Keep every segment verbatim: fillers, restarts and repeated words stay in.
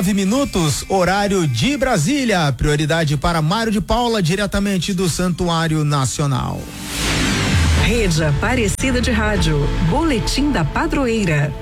Nove minutos, horário de Brasília. Prioridade para Mário de Paula, diretamente do Santuário Nacional. Rede Aparecida de Rádio, Boletim da Padroeira.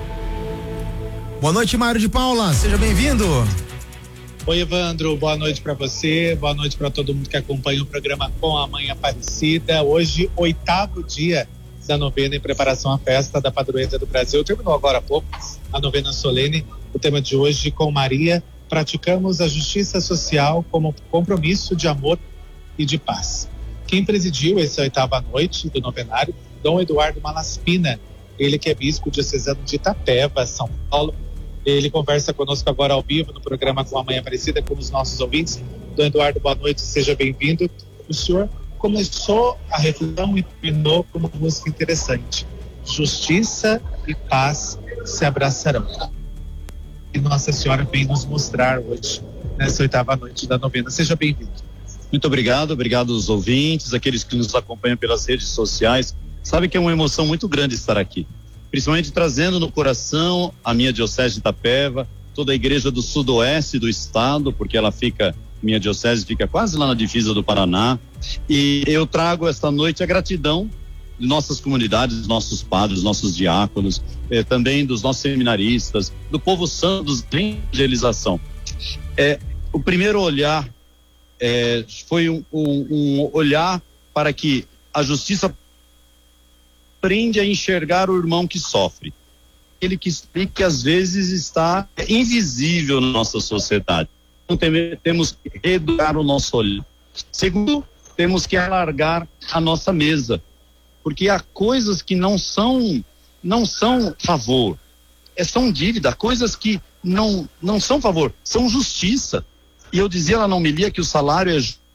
Boa noite, Mário de Paula, seja bem-vindo. Oi, Evandro, boa noite para você, boa noite para todo mundo que acompanha o programa Com a Mãe Aparecida. Hoje, oitavo dia da novena em preparação à festa da Padroeira do Brasil. Terminou agora há pouco a novena solene. O tema de hoje, com Maria, praticamos a justiça social como compromisso de amor e de paz. Quem presidiu essa oitava noite do novenário, Dom Eduardo Malaspina, ele que é bispo diocesano de Itapeva, São Paulo. Ele conversa conosco agora ao vivo no programa Com a Mãe Aparecida, com os nossos ouvintes. Dom Eduardo, boa noite, seja bem-vindo. O senhor começou a reflexão e terminou com uma música interessante. Justiça e paz se abraçarão. E Nossa Senhora vem nos mostrar hoje, nessa oitava noite da novena. Seja bem-vindo. Muito obrigado, obrigado aos ouvintes, aqueles que nos acompanham pelas redes sociais. Sabe que é uma emoção muito grande estar aqui, principalmente trazendo no coração a minha diocese de Itapeva, toda a igreja do sudoeste do estado, porque ela fica, minha diocese fica quase lá na divisa do Paraná, e eu trago esta noite a gratidão de nossas comunidades, dos nossos padres, dos nossos diáconos, eh, também dos nossos seminaristas, do povo santo, dos de evangelização. É, o primeiro olhar é, foi um, um, um olhar para que a justiça aprende a enxergar o irmão que sofre, ele que, que às vezes está invisível na nossa sociedade. Então tem, temos que reeducar o nosso olhar. Segundo, temos que alargar a nossa mesa, porque há coisas que não são não são favor, é, são dívida, coisas que não não são favor, são justiça. E eu dizia lá na homilia que o salário é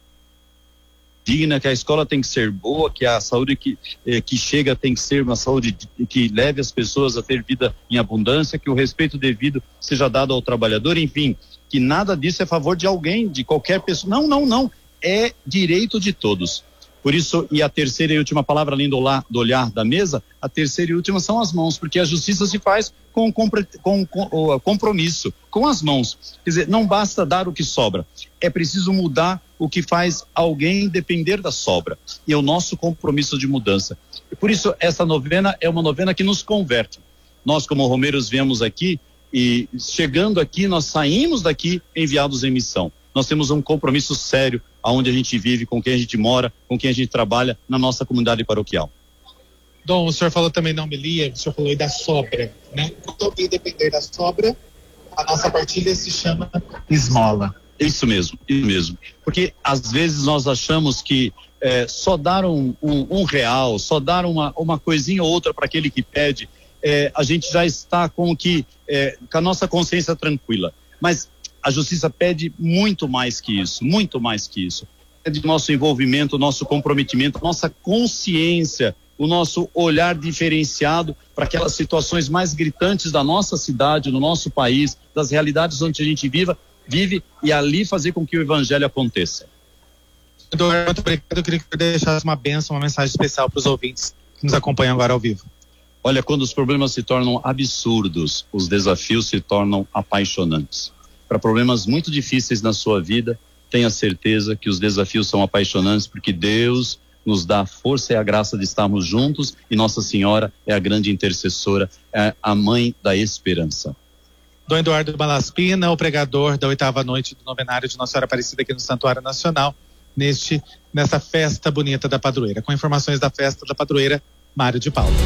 digna, que a escola tem que ser boa, que a saúde que, eh, que chega tem que ser uma saúde que leve as pessoas a ter vida em abundância, que o respeito devido seja dado ao trabalhador, enfim, que nada disso é favor de alguém, de qualquer pessoa. Não, não, não. É direito de todos. Por isso, e a terceira e última palavra, além do olhar, do olhar da mesa, a terceira e última são as mãos, porque a justiça se faz com, com, com, com compromisso, com as mãos. Quer dizer, não basta dar o que sobra, é preciso mudar o que faz alguém depender da sobra, e é o nosso compromisso de mudança. E por isso, essa novena é uma novena que nos converte. Nós, como romeiros, viemos aqui, e chegando aqui, nós saímos daqui enviados em missão. Nós temos um compromisso sério aonde a gente vive, com quem a gente mora, com quem a gente trabalha na nossa comunidade paroquial. Dom, o senhor falou também na homilia, o senhor falou aí da sobra, né? Quando alguém depender da sobra, a nossa partilha se chama esmola. Isso mesmo, isso mesmo. Porque às vezes nós achamos que é, só dar um, um, um real, só dar uma, uma coisinha ou outra para aquele que pede, é, a gente já está com, que, é, com a nossa consciência tranquila. Mas a justiça pede muito mais que isso, muito mais que isso. Pede nosso envolvimento, nosso comprometimento, nossa consciência, o nosso olhar diferenciado para aquelas situações mais gritantes da nossa cidade, do nosso país, das realidades onde a gente viva, vive, e ali fazer com que o evangelho aconteça. Eduardo, muito obrigado. Eu queria que você deixasse uma bênção, uma mensagem especial para os ouvintes que nos acompanham agora ao vivo. Olha, quando os problemas se tornam absurdos, os desafios se tornam apaixonantes. Para problemas muito difíceis na sua vida, tenha certeza que os desafios são apaixonantes, porque Deus nos dá a força e a graça de estarmos juntos, e Nossa Senhora é a grande intercessora, é a mãe da esperança. Dom Eduardo Malaspina, o pregador da oitava noite do novenário de Nossa Senhora Aparecida aqui no Santuário Nacional, neste, nessa festa bonita da padroeira. Com informações da festa da padroeira, Mário de Paula.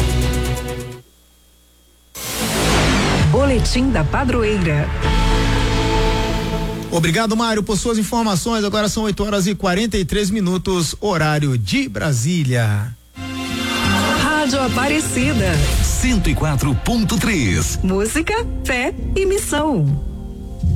Boletim da Padroeira. Obrigado, Mário, por suas informações. Agora são oito horas e quarenta e três minutos, horário de Brasília. Rádio Aparecida. cento e quatro ponto três. Música, fé e missão.